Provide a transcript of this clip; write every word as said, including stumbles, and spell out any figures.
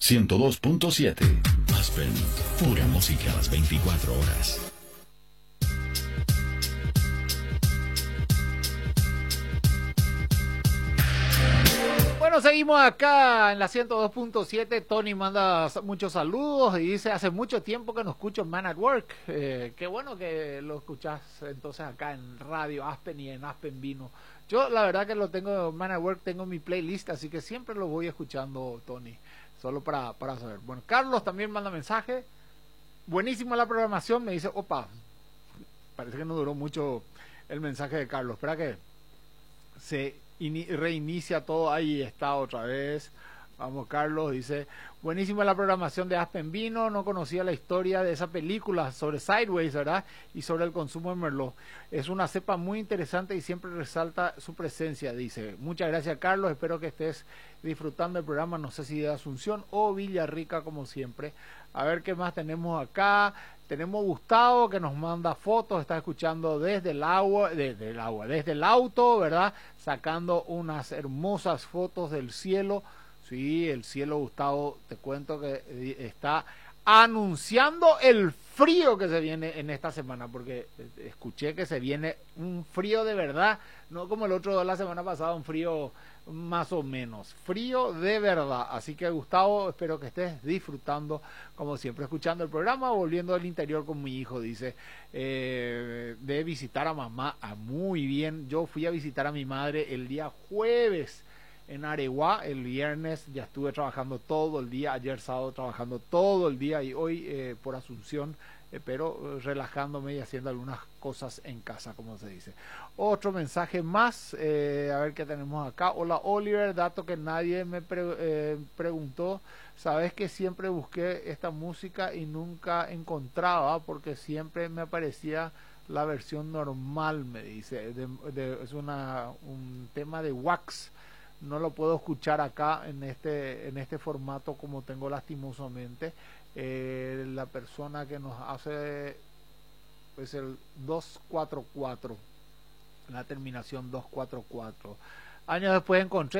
ciento dos punto siete. Aspen, pura música a las veinticuatro horas. Bueno, seguimos acá en la ciento dos punto siete. Tony manda muchos saludos y dice, hace mucho tiempo que no escucho Man at Work. Eh, qué bueno que lo escuchás entonces acá en Radio Aspen y en Aspen Vino. Yo la verdad que lo tengo, Man at Work, tengo mi playlist, así que siempre lo voy escuchando, Tony, solo para, para saber. Bueno, Carlos también manda mensaje. Buenísima la programación, me dice, opa, parece que no duró mucho el mensaje de Carlos. Espera que se reinicia todo. Ahí está otra vez. Vamos, Carlos dice, buenísima la programación de Aspen Vino, no conocía la historia de esa película sobre Sideways, ¿verdad? Y sobre el consumo de Merlot. Es una cepa muy interesante y siempre resalta su presencia, dice. Muchas gracias, Carlos, espero que estés disfrutando el programa, no sé si de Asunción o Villarrica, como siempre. A ver qué más tenemos acá. Tenemos Gustavo que nos manda fotos, está escuchando desde el agua, desde el agua, desde el auto, ¿verdad? Sacando unas hermosas fotos del cielo. Sí, el cielo, Gustavo, te cuento que está anunciando el frío que se viene en esta semana, porque escuché que se viene un frío de verdad, no como el otro de la semana pasada, un frío más o menos, frío de verdad. Así que, Gustavo, espero que estés disfrutando, como siempre, escuchando el programa, volviendo al interior con mi hijo, dice, eh, de visitar a mamá. Ah, muy bien, yo fui a visitar a mi madre el día jueves en Areguá. El viernes ya estuve trabajando todo el día, ayer sábado trabajando todo el día y hoy eh, por Asunción, eh, pero eh, relajándome y haciendo algunas cosas en casa, como se dice. Otro mensaje más, eh, a ver qué tenemos acá. Hola Oliver, dato que nadie me pre eh, preguntó, sabes que siempre busqué esta música y nunca encontraba porque siempre me aparecía la versión normal, me dice, de, de, es una, un tema de Wax. No lo puedo escuchar acá en este en este formato como tengo lastimosamente. Eh, la persona que nos hace pues el dos cuatro cuatro, la terminación dos cuatro cuatro. Años después encontré